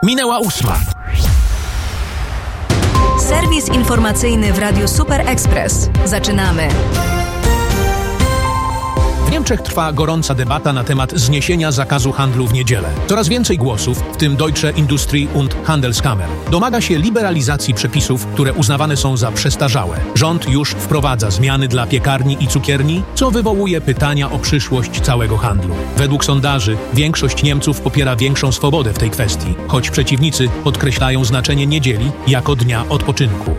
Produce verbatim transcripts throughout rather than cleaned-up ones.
Minęła ósma. Serwis informacyjny w Radiu Super Express. Zaczynamy. W Niemczech trwa gorąca debata na temat zniesienia zakazu handlu w niedzielę. Coraz więcej głosów, w tym Deutsche Industrie- und Handelskammer, domaga się liberalizacji przepisów, które uznawane są za przestarzałe. Rząd już wprowadza zmiany dla piekarni i cukierni, co wywołuje pytania o przyszłość całego handlu. Według sondaży większość Niemców popiera większą swobodę w tej kwestii, choć przeciwnicy podkreślają znaczenie niedzieli jako dnia odpoczynku.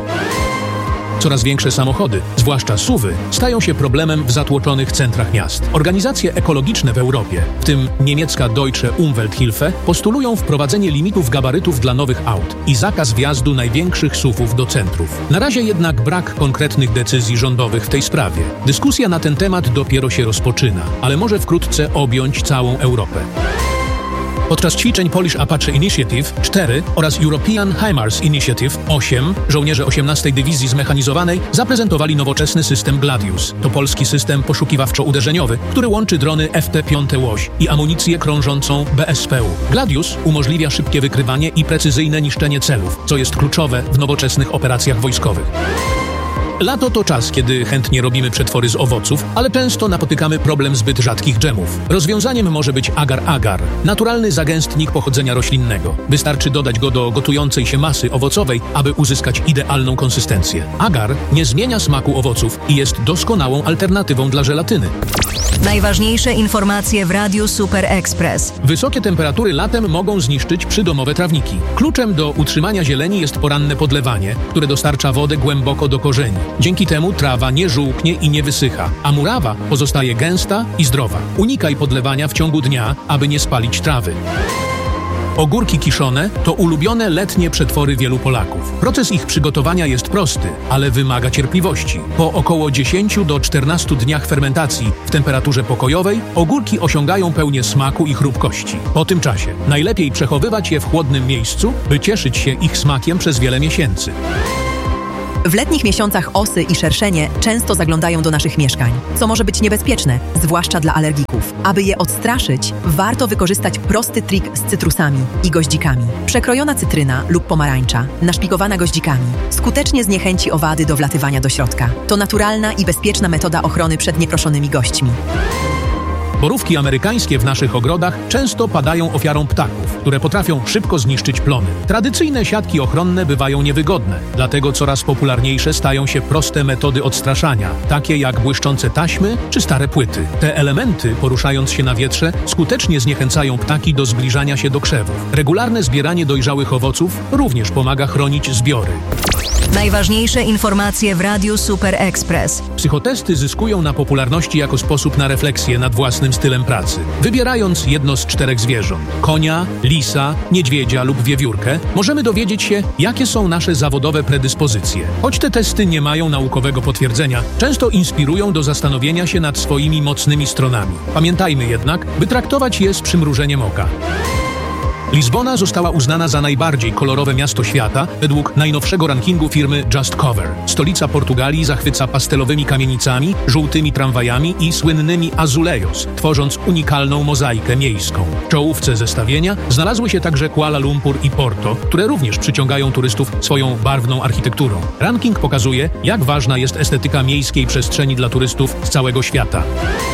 Coraz większe samochody, zwłaszcza suwy, stają się problemem w zatłoczonych centrach miast. Organizacje ekologiczne w Europie, w tym niemiecka Deutsche Umwelthilfe, postulują wprowadzenie limitów gabarytów dla nowych aut i zakaz wjazdu największych suwów do centrów. Na razie jednak brak konkretnych decyzji rządowych w tej sprawie. Dyskusja na ten temat dopiero się rozpoczyna, ale może wkrótce objąć całą Europę. Podczas ćwiczeń Polish Apache Initiative cztery oraz European HIMARS Initiative osiem żołnierze osiemnastej Dywizji Zmechanizowanej zaprezentowali nowoczesny system Gladius. To polski system poszukiwawczo-uderzeniowy, który łączy drony F P pięć Łoś i amunicję krążącą B S P U. Gladius umożliwia szybkie wykrywanie i precyzyjne niszczenie celów, co jest kluczowe w nowoczesnych operacjach wojskowych. Lato to czas, kiedy chętnie robimy przetwory z owoców, ale często napotykamy problem zbyt rzadkich dżemów. Rozwiązaniem może być agar-agar, naturalny zagęstnik pochodzenia roślinnego. Wystarczy dodać go do gotującej się masy owocowej, aby uzyskać idealną konsystencję. Agar nie zmienia smaku owoców i jest doskonałą alternatywą dla żelatyny. Najważniejsze informacje w Radiu Super Express. Wysokie temperatury latem mogą zniszczyć przydomowe trawniki. Kluczem do utrzymania zieleni jest poranne podlewanie, które dostarcza wodę głęboko do korzeni. Dzięki temu trawa nie żółknie i nie wysycha, a murawa pozostaje gęsta i zdrowa. Unikaj podlewania w ciągu dnia, aby nie spalić trawy. Ogórki kiszone to ulubione letnie przetwory wielu Polaków. Proces ich przygotowania jest prosty, ale wymaga cierpliwości. Po około dziesięciu do czternastu dniach fermentacji w temperaturze pokojowej ogórki osiągają pełnię smaku i chrupkości. Po tym czasie najlepiej przechowywać je w chłodnym miejscu, by cieszyć się ich smakiem przez wiele miesięcy. W letnich miesiącach osy i szerszenie często zaglądają do naszych mieszkań, co może być niebezpieczne, zwłaszcza dla alergików. Aby je odstraszyć, warto wykorzystać prosty trik z cytrusami i goździkami. Przekrojona cytryna lub pomarańcza, naszpikowana goździkami, skutecznie zniechęci owady do wlatywania do środka. To naturalna i bezpieczna metoda ochrony przed nieproszonymi gośćmi. Borówki amerykańskie w naszych ogrodach często padają ofiarą ptaków, które potrafią szybko zniszczyć plony. Tradycyjne siatki ochronne bywają niewygodne, dlatego coraz popularniejsze stają się proste metody odstraszania, takie jak błyszczące taśmy czy stare płyty. Te elementy, poruszając się na wietrze, skutecznie zniechęcają ptaki do zbliżania się do krzewów. Regularne zbieranie dojrzałych owoców również pomaga chronić zbiory. Najważniejsze informacje w Radiu Super Express. Psychotesty zyskują na popularności jako sposób na refleksję nad własnym stylem pracy. Wybierając jedno z czterech zwierząt, konia, lisa, niedźwiedzia lub wiewiórkę, możemy dowiedzieć się, jakie są nasze zawodowe predyspozycje. Choć te testy nie mają naukowego potwierdzenia, często inspirują do zastanowienia się nad swoimi mocnymi stronami. Pamiętajmy jednak, by traktować je z przymrużeniem oka. Lizbona została uznana za najbardziej kolorowe miasto świata według najnowszego rankingu firmy Just Cover. Stolica Portugalii zachwyca pastelowymi kamienicami, żółtymi tramwajami i słynnymi azulejos, tworząc unikalną mozaikę miejską. W czołówce zestawienia znalazły się także Kuala Lumpur i Porto, które również przyciągają turystów swoją barwną architekturą. Ranking pokazuje, jak ważna jest estetyka miejskiej przestrzeni dla turystów z całego świata.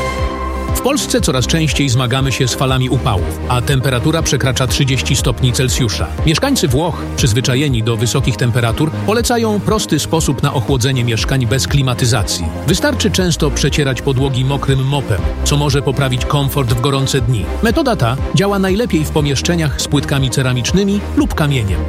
W Polsce coraz częściej zmagamy się z falami upałów, a temperatura przekracza trzydzieści stopni Celsjusza. Mieszkańcy Włoch, przyzwyczajeni do wysokich temperatur, polecają prosty sposób na ochłodzenie mieszkań bez klimatyzacji. Wystarczy często przecierać podłogi mokrym mopem, co może poprawić komfort w gorące dni. Metoda ta działa najlepiej w pomieszczeniach z płytkami ceramicznymi lub kamieniem.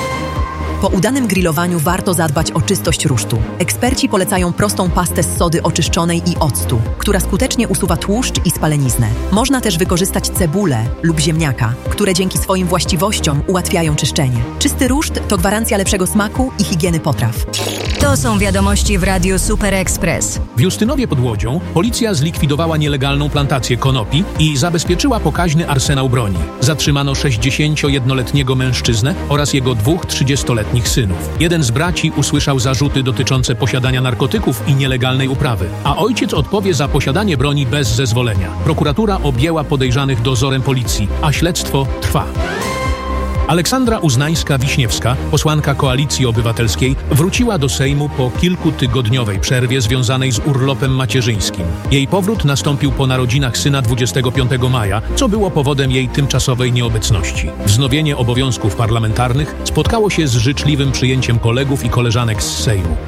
Po udanym grillowaniu warto zadbać o czystość rusztu. Eksperci polecają prostą pastę z sody oczyszczonej i octu, która skutecznie usuwa tłuszcz i spaleniznę. Można też wykorzystać cebulę lub ziemniaka, które dzięki swoim właściwościom ułatwiają czyszczenie. Czysty ruszt to gwarancja lepszego smaku i higieny potraw. To są wiadomości w Radiu Super Express. W Justynowie pod Łodzią policja zlikwidowała nielegalną plantację konopi i zabezpieczyła pokaźny arsenał broni. Zatrzymano sześćdziesięciojednoletniego mężczyznę oraz jego dwóch trzydziestoletnich synów. Jeden z braci usłyszał zarzuty dotyczące posiadania narkotyków i nielegalnej uprawy, a ojciec odpowie za posiadanie broni bez zezwolenia. Prokuratura objęła podejrzanych dozorem policji, a śledztwo trwa. Aleksandra Uznańska-Wiśniewska, posłanka Koalicji Obywatelskiej, wróciła do Sejmu po kilkutygodniowej przerwie związanej z urlopem macierzyńskim. Jej powrót nastąpił po narodzinach syna dwudziestego piątego maja, co było powodem jej tymczasowej nieobecności. Wznowienie obowiązków parlamentarnych spotkało się z życzliwym przyjęciem kolegów i koleżanek z Sejmu.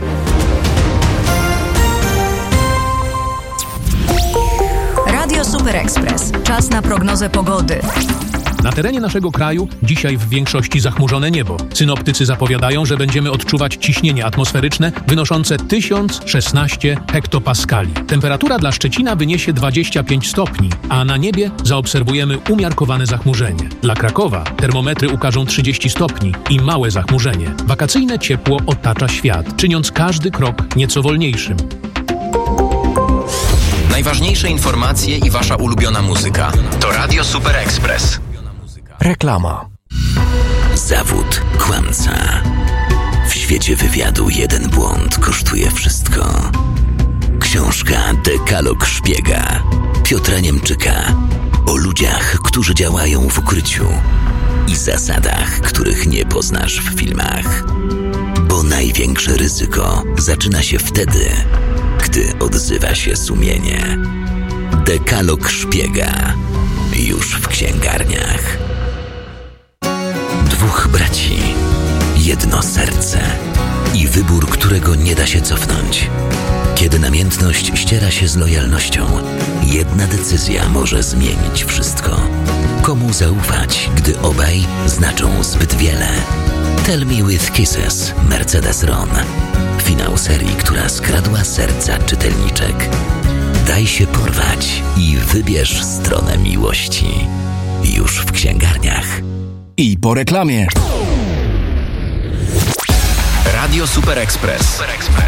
Radio Super Express. Czas na prognozę pogody. Na terenie naszego kraju dzisiaj w większości zachmurzone niebo. Synoptycy zapowiadają, że będziemy odczuwać ciśnienie atmosferyczne wynoszące tysiąc szesnaście hektopaskali. Temperatura dla Szczecina wyniesie dwadzieścia pięć stopni, a na niebie zaobserwujemy umiarkowane zachmurzenie. Dla Krakowa termometry ukażą trzydzieści stopni i małe zachmurzenie. Wakacyjne ciepło otacza świat, czyniąc każdy krok nieco wolniejszym. Najważniejsze informacje i wasza ulubiona muzyka to Radio Super Express. Reklama. Zawód kłamca. W świecie wywiadu jeden błąd kosztuje wszystko. Książka Dekalog Szpiega Piotra Niemczyka o ludziach, którzy działają w ukryciu i zasadach, których nie poznasz w filmach. Bo największe ryzyko zaczyna się wtedy, gdy odzywa się sumienie. Dekalog Szpiega już w księgarniach. Dwóch braci, jedno serce i wybór, którego nie da się cofnąć. Kiedy namiętność ściera się z lojalnością, jedna decyzja może zmienić wszystko. Komu zaufać, gdy obaj znaczą zbyt wiele? Tell Me With Kisses, Mercedes Ron. Finał serii, która skradła serca czytelniczek. Daj się porwać i wybierz stronę miłości. Już w księgarniach. I po reklamie. Radio Super Express.